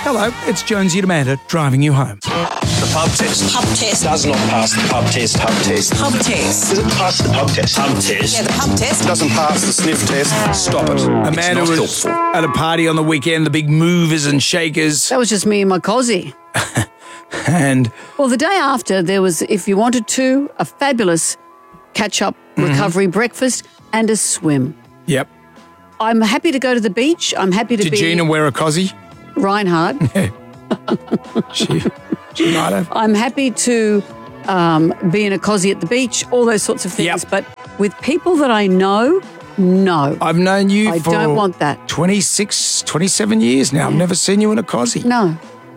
Hello, it's Jonesy and Amanda driving you home. The pub test. Pub test. Does not pass the pub test. Pub test. Pub test. Does it pass the pub test? Pub test. Yeah, the pub test. Doesn't pass the sniff test. Stop it. Amanda it's not was helpful. at a party on the weekend, the big movers and shakers. That was just me and my cosy. And Well, the day after, there was, if you wanted to, a fabulous catch-up recovery breakfast and a swim. yep. I'm happy to go to the beach. I'm happy to Did be Gina wear a cosy? Reinhardt. She might have. I'm happy to be in a cosy at the beach, all those sorts of things. Yep. But with people that I know, no. I've known you I for don't want that. 26, 27 years now. I've never seen you in a cosy. No.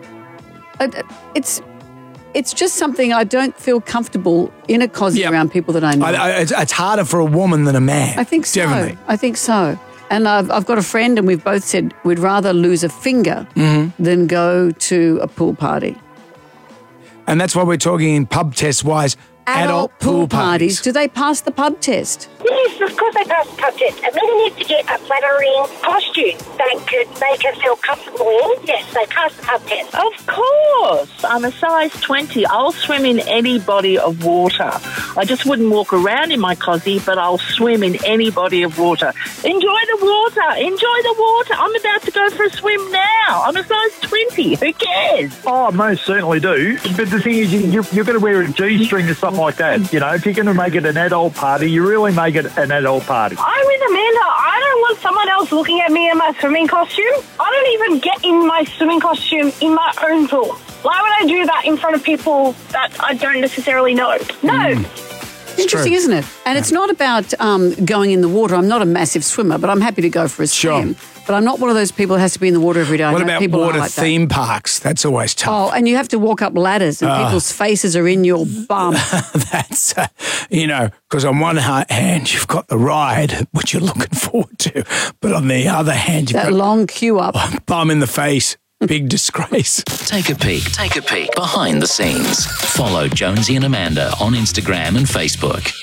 It's just something I don't feel comfortable in a cosy Yep. around people that I know. It's harder for a woman than a man. I think so. Definitely. I think so. And I've got a friend, and we've both said we'd rather lose a finger than go to a pool party. And that's why we're talking in pub test wise. Adult pool parties. Do they pass the pub test? Yes, of course they pass the pub test. And then they need to get a flattering costume they could make her feel comfortable in. Yes, they pass the pub test. Of course. I'm a size 20. I'll swim in any body of water. I just wouldn't walk around in my cosy, but I'll swim in any body of water. Enjoy the water. Enjoy the water. I'm about to go for a swim now. I'm a size 20. Who cares? Oh, most certainly do. But the thing is, you're going to wear a G-string or something like that. You know, if you're going to make it an adult party, you really make it an adult party. I'm with Amanda. I don't want someone else looking at me in my swimming costume. I don't even get in my swimming costume in my own pool. Why would I do that in front of people that I don't necessarily know? No. Interesting, isn't it? And it's not about going in the water. I'm not a massive swimmer, but I'm happy to go for a swim. But I'm not one of those people who has to be in the water every day. I What know about people are water like that. theme parks? That's always tough. Oh, and you have to walk up ladders and people's faces are in your bum. That's, because on one hand, you've got the ride, which you're looking forward to. But on the other hand, you've That got long queue up. bum in the face. Big disgrace. Take a peek behind the scenes. Follow Jonesy and Amanda on Instagram and Facebook.